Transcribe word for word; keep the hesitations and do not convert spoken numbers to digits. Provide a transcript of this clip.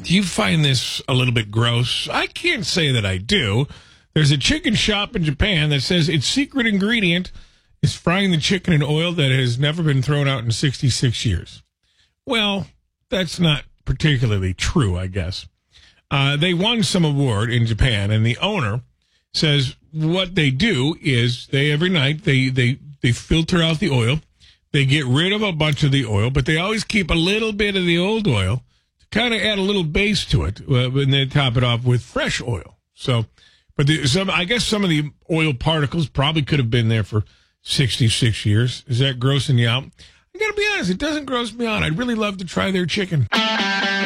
Do you find this a little bit gross? I can't say that I do. There's a chicken shop in Japan that says its secret ingredient is frying the chicken in oil that has never been thrown out in sixty-six years. Well, that's not particularly true, I guess. Uh, they won some award in Japan, and the owner says what they do is they every night they, they, they filter out the oil. They get rid of a bunch of the oil, but they always keep a little bit of the old oil to kind of add a little base to it, uh, and then top it off with fresh oil. So, but the, some, I guess some of the oil particles probably could have been there for sixty-six years. Is that grossing you out? I got to be honest, it doesn't gross me out. I'd really love to try their chicken.